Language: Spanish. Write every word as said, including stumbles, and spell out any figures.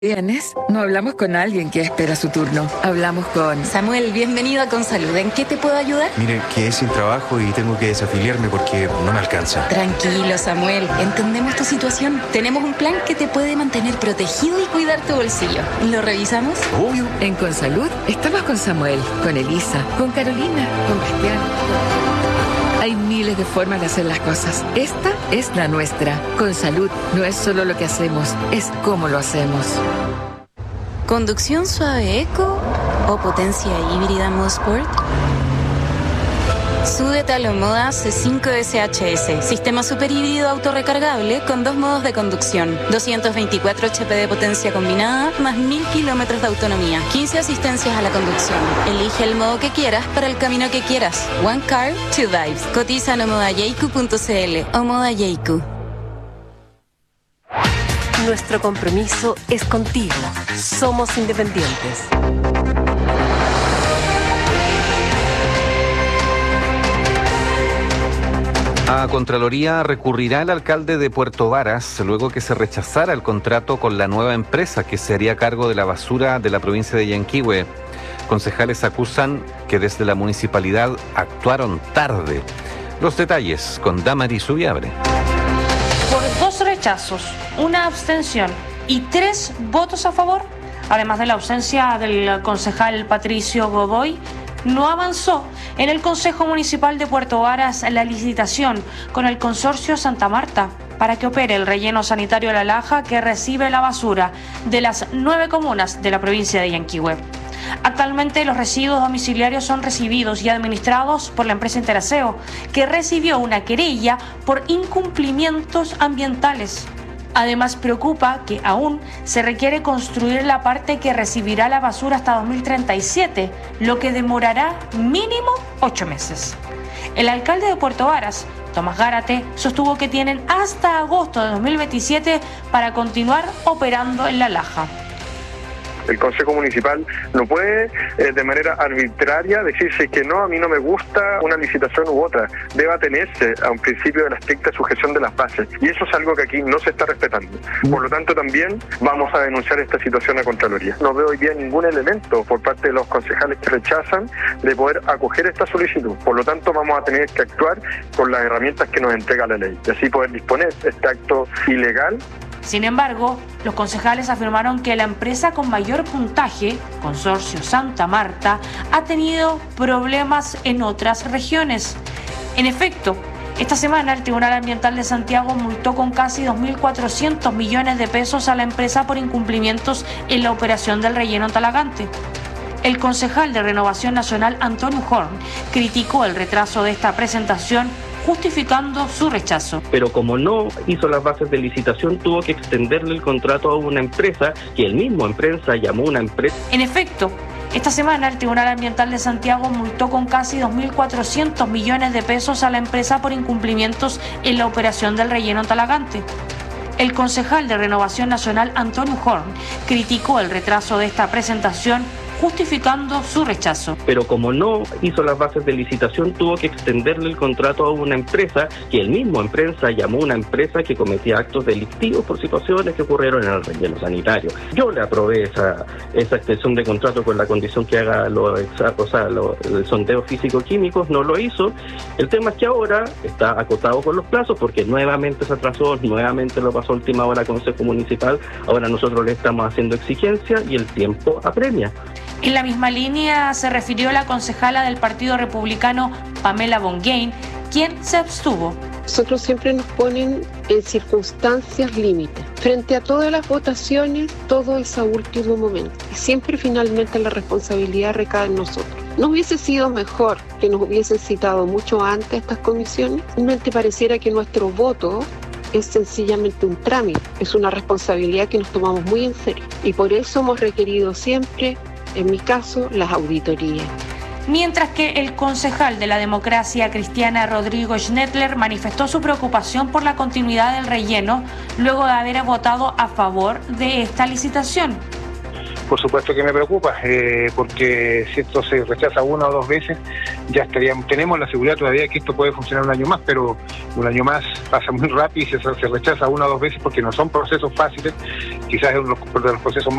¿Vienes? No hablamos con alguien que espera su turno. Hablamos con... Samuel, bienvenido a Consalud. ¿En qué te puedo ayudar? Mire, quedé sin trabajo y tengo que desafiliarme porque no me alcanza. Tranquilo, Samuel. Entendemos tu situación. Tenemos un plan que te puede mantener protegido y cuidar tu bolsillo. ¿Lo revisamos? Obvio. En Consalud estamos con Samuel, con Elisa, con Carolina, con Cristian. Hay miles de formas de hacer las cosas. Esta es la nuestra. Consalud no es solo lo que hacemos, es cómo lo hacemos. ¿Conducción suave eco o potencia híbrida Mosport? Súbete a la Moda C cinco S H S, sistema superhíbrido autorrecargable con dos modos de conducción, doscientos veinticuatro H P de potencia combinada, más mil kilómetros de autonomía, quince asistencias a la conducción. Elige el modo que quieras para el camino que quieras. One car, two vibes. Cotiza en moda yeiku punto c l o Moda Yeiku. Nuestro compromiso es contigo. Somos independientes. A Contraloría recurrirá el alcalde de Puerto Varas luego que se rechazara el contrato con la nueva empresa que se haría cargo de la basura de la provincia de Yanquihue. Concejales acusan que desde la municipalidad actuaron tarde. Los detalles con Damaris Ubiabre. Por dos rechazos, una abstención y tres votos a favor, además de la ausencia del concejal Patricio Godoy, no avanzó en el Consejo Municipal de Puerto Varas la licitación con el consorcio Santa Marta para que opere el relleno sanitario La Laja que recibe la basura de las nueve comunas de la provincia de Yanquihue. Actualmente los residuos domiciliarios son recibidos y administrados por la empresa Interaseo, que recibió una querella por incumplimientos ambientales. Además, preocupa que aún se requiere construir la parte que recibirá la basura hasta dos mil treinta y siete, lo que demorará mínimo ocho meses. El alcalde de Puerto Varas, Tomás Gárate, sostuvo que tienen hasta agosto de dos mil veintisiete para continuar operando en La Laja. El Consejo Municipal no puede eh, de manera arbitraria decirse que no, a mí no me gusta una licitación u otra. Debe atenerse a un principio de la estricta sujeción de las bases. Y eso es algo que aquí no se está respetando. Por lo tanto, también vamos a denunciar esta situación a Contraloría. No veo hoy día ningún elemento por parte de los concejales que rechazan de poder acoger esta solicitud. Por lo tanto, vamos a tener que actuar con las herramientas que nos entrega la ley y así poder disponer este acto ilegal. Sin embargo, los concejales afirmaron que la empresa con mayor puntaje, Consorcio Santa Marta, ha tenido problemas en otras regiones. En efecto, esta semana el Tribunal Ambiental de Santiago multó con casi dos mil cuatrocientos millones de pesos a la empresa por incumplimientos en la operación del relleno Talagante. El concejal de Renovación Nacional, Antonio Horn, criticó el retraso de esta presentación, justificando su rechazo. Pero como no hizo las bases de licitación, tuvo que extenderle el contrato a una empresa que el mismo empresa llamó una empresa. En efecto, esta semana el Tribunal Ambiental de Santiago multó con casi dos mil cuatrocientos millones de pesos a la empresa por incumplimientos en la operación del relleno Talagante. El concejal de Renovación Nacional, Antonio Horn, criticó el retraso de esta presentación, justificando su rechazo. Pero como no hizo las bases de licitación, tuvo que extenderle el contrato a una empresa que el mismo empresa llamó una empresa que cometía actos delictivos por situaciones que ocurrieron en el relleno sanitario. Yo le aprobé esa, esa extensión de contrato con la condición que haga los, o sea, lo, el sondeo físico-químicos, no lo hizo. El tema es que ahora está acotado con los plazos porque nuevamente se atrasó, nuevamente lo pasó a última hora al Consejo Municipal. Ahora nosotros le estamos haciendo exigencia y el tiempo apremia. En la misma línea se refirió la concejala del Partido Republicano, Pamela Bongain, quien se abstuvo. Nosotros siempre nos ponen en circunstancias límites. Frente a todas las votaciones, todo es a último momento. Y siempre finalmente la responsabilidad recae en nosotros. ¿No hubiese sido mejor que nos hubiesen citado mucho antes estas comisiones? Realmente pareciera que nuestro voto es sencillamente un trámite. Es una responsabilidad que nos tomamos muy en serio. Y por eso hemos requerido siempre, en mi caso, las auditorías. Mientras que el concejal de la Democracia Cristiana, Rodrigo Schnettler, manifestó su preocupación por la continuidad del relleno luego de haber votado a favor de esta licitación. Por supuesto que me preocupa, eh, porque si esto se rechaza una o dos veces, ya estaríamos, tenemos la seguridad todavía que esto puede funcionar un año más, pero un año más pasa muy rápido y se, se rechaza una o dos veces porque no son procesos fáciles, quizás es uno de los procesos más